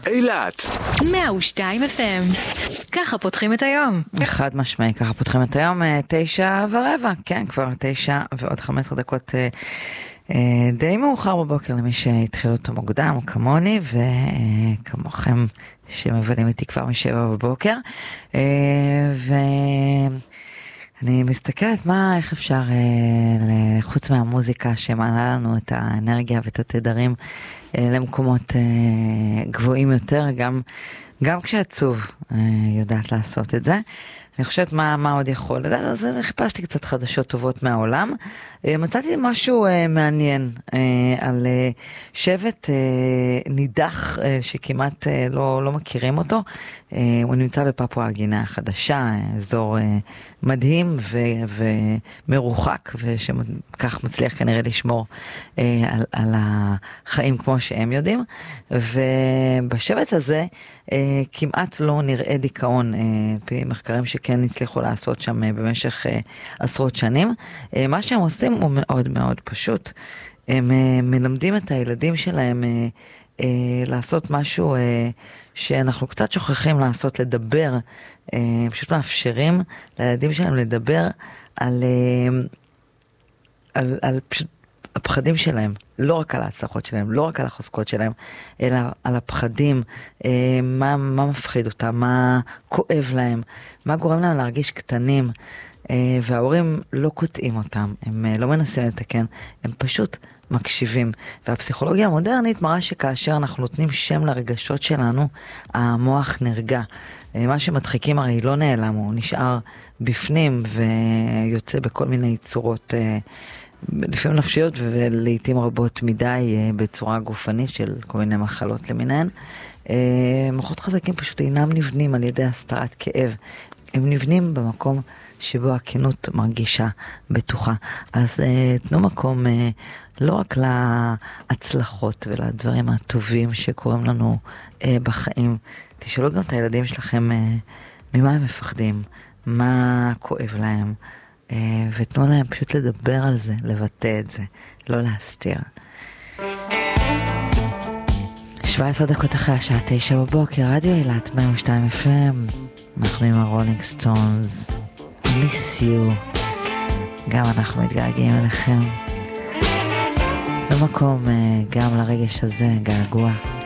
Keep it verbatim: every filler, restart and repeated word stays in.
אילת מאה ושתיים אף אם. ככה פותחים את היום. חד משמעי, ככה פותחים את היום, תשע ורבע, כן, כבר תשע ועוד חמש עשרה דקות, די מאוחר בבוקר למי שהתחיל אותו מוקדם, כמוני וכמוכם שמבלים איתי כבר משבע בבוקר. ואני מסתכלת מה, איך אפשר, חוץ מהמוזיקה שמעלה לנו את האנרגיה ואת התדרים למקומות גבוהים יותר, גם, גם כשעצוב יודעת לעשות את זה. אני חושבת מה, מה עוד יכול לדעת, אז חיפשתי קצת חדשות טובות מהעולם. מצאתי משהו מעניין על שבט נידח שכמעט לא, לא מכירים אותו. הוא נמצא בפפואה גינאה החדשה, אזור מדהים ו- ומרוחק, ושכך מצליח כנראה לשמור על, על החיים כמו שהם יודעים. ובשבט הזה כמעט לא נראה דיכאון, פי מחקרים שכן הצליחו לעשות שם במשך עשרות שנים. מה שהם עושים הוא מאוד מאוד פשוט. הם מלמדים את הילדים שלהם לעשות משהו שאנחנו קצת שוכחים לעשות, לדבר. פשוט מאפשרים לילדים שלהם לדבר על, על, על פשוט הפחדים שלהם, לא רק על ההצלחות שלהם, לא רק על החוזקות שלהם, אלא על הפחדים, מה, מה מפחיד אותם, מה כואב להם, מה גורם להם להרגיש קטנים, וההורים לא קוטעים אותם, הם לא מנסים לתקן, הם פשוט מקשיבים. והפסיכולוגיה המודרנית מראה שכאשר אנחנו נותנים שם לרגשות שלנו, המוח נרגע. מה שמדחיקים הרי לא נעלם, הוא נשאר בפנים ויוצא בכל מיני צורות, לפעמים נפשיות ולעיתים רבות מדי בצורה גופנית של כל מיני מחלות למיניהן. מוחות חזקים פשוט אינם נבנים על ידי הסתרת כאב, הם נבנים במקום שבו הכנות מרגישה בטוחה. אז תנו מקום לא רק להצלחות ולדברים הטובים שקורים לנו בחיים, תשאלו גם את הילדים שלכם ממה הם מפחדים, מה כואב להם, ותנו להם פשוט לדבר על זה, לבטא את זה, לא להסתיר. שבע עשרה דקות אחרי השעה תשע בבוקר, רדיו אילת מאה ושתיים אף אם, אנחנו עם הרולינג סטונס, מיס יו, גם אנחנו מתגעגעים אליכם. זה מקום גם לרגש הזה, געגוע.